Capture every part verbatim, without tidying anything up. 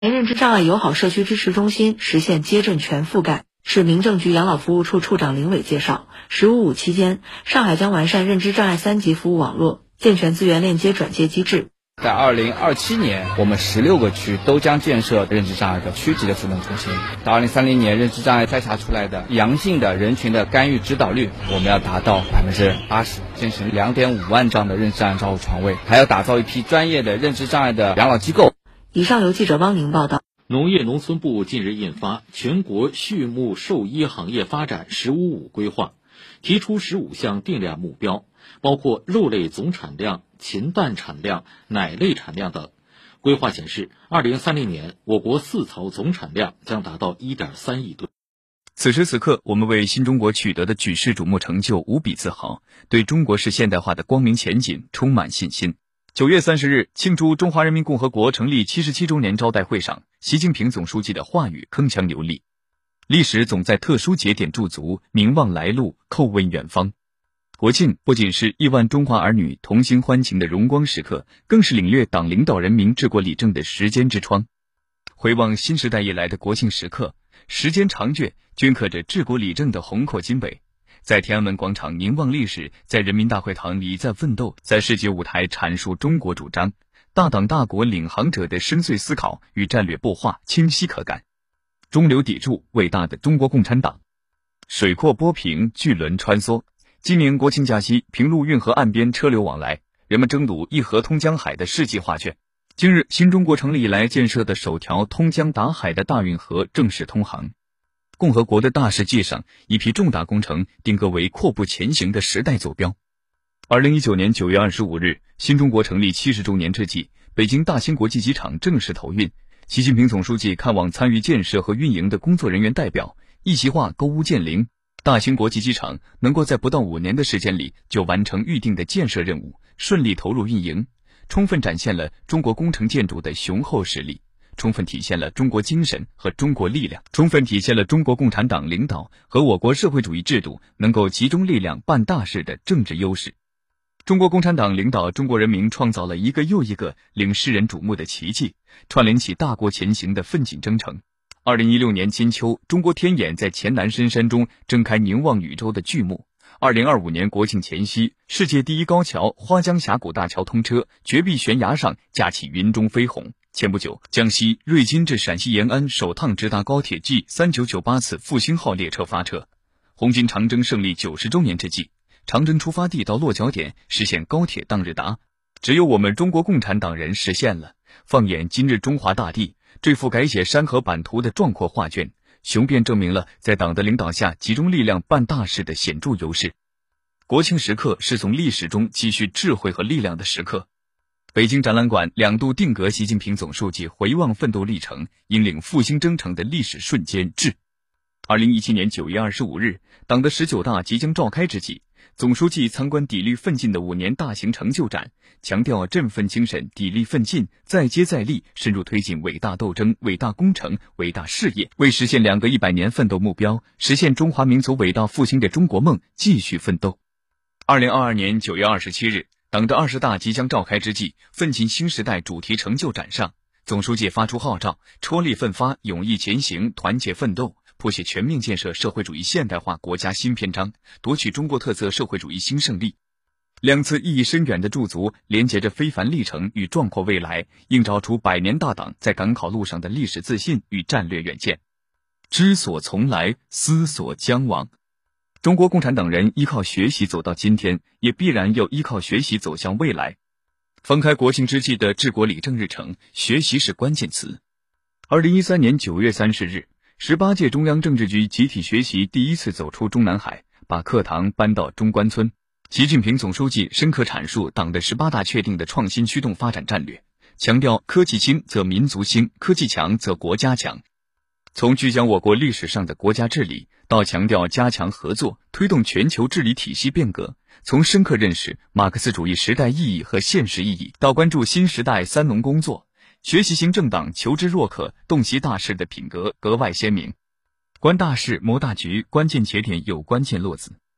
认知障碍友好社区支持中心实现街镇全覆盖。市民政局养老服务处处长林伟介绍，十五五期间，上海将完善认知障碍三级服务网络，健全资源链接转接机制。 在二零二七年，我们十六个区都将建设认知障碍的区级的服务中心。到二零三零年，认知障碍筛查出来的阳性的人群的干预指导率，我们要达到百分之八十，建成两点五万张的认知障碍照护床位，还要打造一批专业的认知障碍的养老机构。 以上由记者汪宁报道。 农业农村部近日印发《全国畜牧兽医行业发展“十五五”规划》，提出十五项定量目标，包括肉类总产量、禽蛋产量、奶类产量等。规划显示，二零三零年我国饲草总产量将达到 一点三亿吨。 此时此刻，我们为新中国取得的举世瞩目成就无比自豪，对中国式现代化的光明前景充满信心。九月三十日，庆祝中华人民共和国成立七十七周年招待会上，习近平总书记的话语铿锵有力。历史总在特殊节点驻足，名望来路，叩问远方。国庆不仅是亿万中华儿女同心欢庆的荣光时刻，更是领略党领导人民治国理政的时间之窗。回望新时代以来的国庆时刻，时间长卷镌刻着治国理政的宏阔经纬。在天安门广场凝望历史，在人民大会堂礼赞奋斗，在世界舞台阐述中国主张，大党大国领航者的深邃思考与战略擘画清晰可感。中流砥柱，伟大的中国共产党。水阔波平，巨轮穿梭。今年国庆假期，平陆运河岸边车流往来，人们争睹一河通江海的世纪画卷。今日，新中国成立以来建设的首条通江达海的大运河正式通航。共和国的大事记上，一批重大工程定格为阔步前行的时代坐标。二零一九年九月二十五日，新中国成立七十周年之际，北京大兴国际机场正式投运。习近平总书记看望参与建设和运营的工作人员代表，一席话勾屋建瓴。大兴国际机场能够在不到五年的时间里就完成预定的建设任务，顺利投入运营，充分展现了中国工程建筑的雄厚实力，充分体现了中国精神和中国力量，充分体现了中国共产党领导和我国社会主义制度能够集中力量办大事的政治优势。中国共产党领导中国人民创造了一个又一个令世人瞩目的奇迹，串联起大国前行的奋进征程。二零一六年金秋，中国天眼在黔南深山中睁开凝望宇宙的巨幕。二零二五年国庆前夕，世界第一高桥花江峡谷大桥通车，绝壁悬崖上架起云中飞鸿。前不久，江西瑞金至陕西延安首趟直达高铁 G 三九九八次复兴号列车发车。红军长征胜利九十周年之际，长征出发地到落脚点实现高铁当日达，只有我们中国共产党人实现了。放眼今日中华大地，这幅改写山河版图的壮阔画卷，雄辩证明了在党的领导下集中力量办大事的显著优势。国庆时刻是从历史中积蓄智慧和力量的时刻。北京展览馆两度定格习近平总书记回望奋斗历程、引领复兴征程的历史瞬间至。二零一七年九月二十五日，党的十九大即将召开之际，总书记参观砥砺奋进的五年大型成就展，强调振奋精神、砥砺奋进、再接再厉，深入推进伟大斗争、伟大工程、伟大事业，为实现两个一百年奋斗目标、实现中华民族伟大复兴的中国梦继续奋斗。二零二二年九月二十七日，党的二十大即将召开之际，奋进新时代主题成就展上，总书记发出号召，踔厉奋发，勇毅前行，团结奋斗，谱写全面建设社会主义现代化国家新篇章，夺取中国特色社会主义新胜利。两次意义深远的驻足，连接着非凡历程与壮阔未来，映照出百年大党在赶考路上的历史自信与战略远见。知所从来，思所将往。中国共产党人依靠学习走到今天，也必然要依靠学习走向未来。翻开国庆之际的治国理政日程，学习是关键词。二零一三年九月三十日，十八届中央政治局集体学习第一次走出中南海，把课堂搬到中关村。习近平总书记深刻阐述党的十八大确定的创新驱动发展战略，强调科技兴则民族兴，科技强则国家强。从聚焦我国历史上的国家治理，到强调加强合作，推动全球治理体系变革；从深刻认识马克思主义时代意义和现实意义，到关注新时代三农工作，学习型政党求知若渴、洞悉大事的品格格外鲜明。观大事、谋大局，关键节点有关键落子。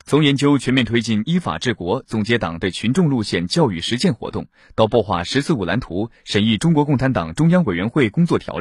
从研究全面推进依法治国，总结党对群众路线教育实践活动，到擘画“十四五”蓝图，审议中国共产党中央委员会工作条例。